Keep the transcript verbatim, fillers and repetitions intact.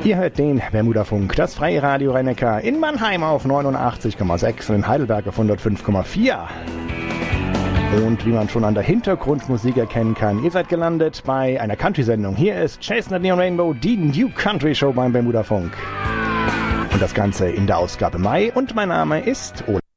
Ihr hört den Bermudafunk, das freie Radio Rhein-Neckar in Mannheim auf neunundachtzig Komma sechs und in Heidelberg auf hundertfünf Komma vier. Und wie man schon an der Hintergrundmusik erkennen kann, ihr seid gelandet bei einer Country-Sendung. Hier ist Chasing the Neon Rainbow, die New Country Show beim Bermudafunk. Und das Ganze in der Ausgabe Mai. Und mein Name ist Olaf.